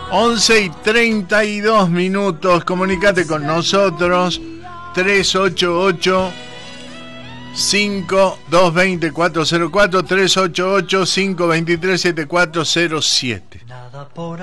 11:32. Comunicate con nosotros. 388 5220 404 388 523 7407.